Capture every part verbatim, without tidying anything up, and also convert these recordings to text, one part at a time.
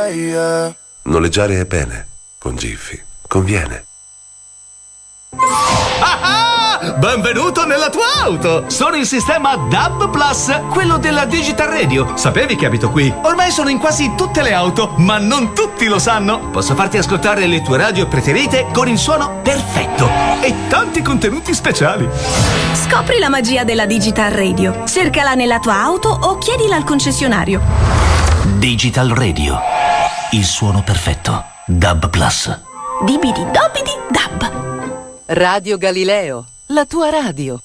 yeah, yeah. Noleggiare è bene, con Jiffy conviene. Benvenuto nella tua auto! Sono il sistema D A B Plus, quello della Digital Radio. Sapevi che abito qui? Ormai sono in quasi tutte le auto, ma non tutti lo sanno. Posso farti ascoltare le tue radio preferite con il suono perfetto e tanti contenuti speciali. Scopri la magia della Digital Radio. Cercala nella tua auto o chiedila al concessionario. Digital Radio, il suono perfetto. D A B Plus. Dibidi dobidi dab. Radio Galileo, la tua radio.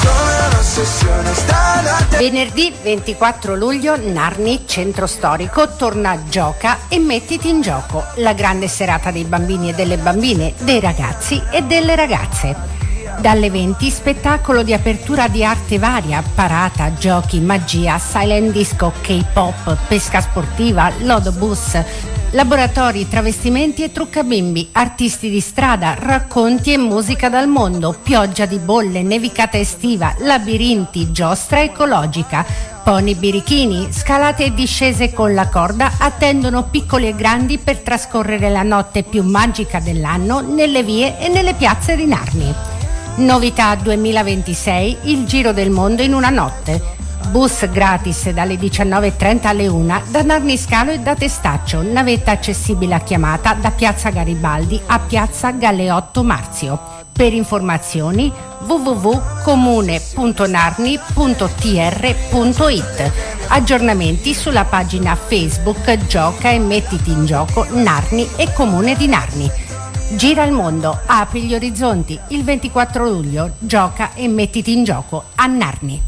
Venerdì ventiquattro luglio, Narni, centro storico, torna Gioca e mettiti in gioco. La grande serata dei bambini e delle bambine, dei ragazzi e delle ragazze. Dalle venti, spettacolo di apertura di arte varia, parata, giochi, magia, silent disco, K-pop, pesca sportiva, lodobus, laboratori, travestimenti e truccabimbi, artisti di strada, racconti e musica dal mondo, pioggia di bolle, nevicata estiva, labirinti, giostra ecologica, pony birichini, scalate e discese con la corda attendono piccoli e grandi per trascorrere la notte più magica dell'anno nelle vie e nelle piazze di Narni. Novità duemilaventisei, il giro del mondo in una notte. Bus gratis dalle diciannove e trenta alle una da Narni Scalo e da Testaccio, navetta accessibile a chiamata da Piazza Garibaldi a Piazza Galeotto Marzio. Per informazioni w w w punto comune punto narni punto t r punto i t. Aggiornamenti sulla pagina Facebook Gioca e mettiti in gioco Narni e Comune di Narni. Gira il mondo, apri gli orizzonti. Il ventiquattro luglio gioca e mettiti in gioco a Narni.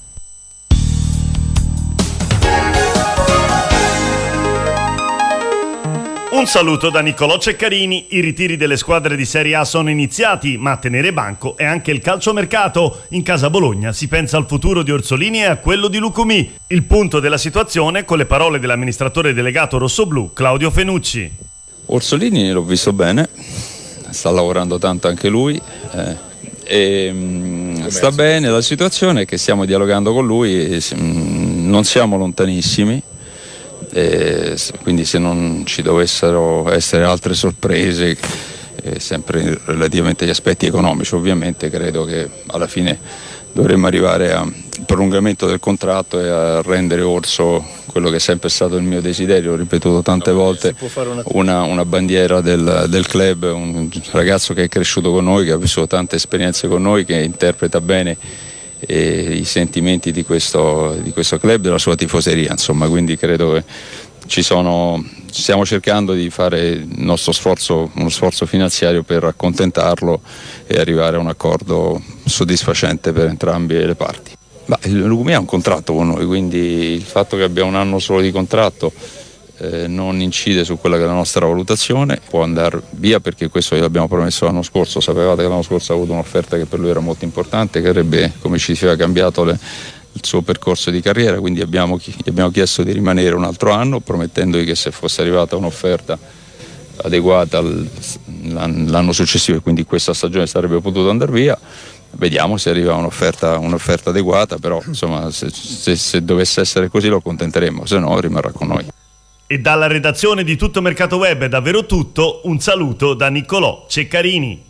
Un saluto da Niccolò Ceccarini. I ritiri delle squadre di Serie A sono iniziati, ma a tenere banco è anche il calciomercato. In casa Bologna si pensa al futuro di Orsolini e a quello di Lucumí. Il punto della situazione con le parole dell'amministratore delegato rossoblù Claudio Fenucci. Orsolini l'ho visto bene, sta lavorando tanto anche lui, eh, e mh, sta bene. La situazione è che stiamo dialogando con lui e mh, non siamo lontanissimi. E quindi se non ci dovessero essere altre sorprese, eh, sempre relativamente agli aspetti economici, ovviamente credo che alla fine dovremmo arrivare al prolungamento del contratto e a rendere Orso quello che è sempre stato il mio desiderio, ho ripetuto tante volte, una, una bandiera del, del club, un ragazzo che è cresciuto con noi, che ha vissuto tante esperienze con noi, che interpreta bene e i sentimenti di questo, di questo club, della sua tifoseria, insomma, quindi credo che ci sono, stiamo cercando di fare il nostro sforzo, uno sforzo finanziario per accontentarlo e arrivare a un accordo soddisfacente per entrambe le parti. Ma il Lucumí ha un contratto con noi, quindi il fatto che abbia un anno solo di contratto eh, non incide su quella che è la nostra valutazione, può andare via perché questo gliel'abbiamo promesso l'anno scorso, sapevate che l'anno scorso ha avuto un'offerta che per lui era molto importante, che avrebbe, come ci diceva, cambiato le, il suo percorso di carriera, quindi abbiamo, gli abbiamo chiesto di rimanere un altro anno, promettendogli che se fosse arrivata un'offerta adeguata l'anno successivo e quindi questa stagione sarebbe potuto andare via. Vediamo se arriva un'offerta, un'offerta adeguata, però insomma se, se, se dovesse essere così lo accontenteremo, se no rimarrà con noi. E dalla redazione di Tutto Mercato Web è davvero tutto, un saluto da Niccolò Ceccarini.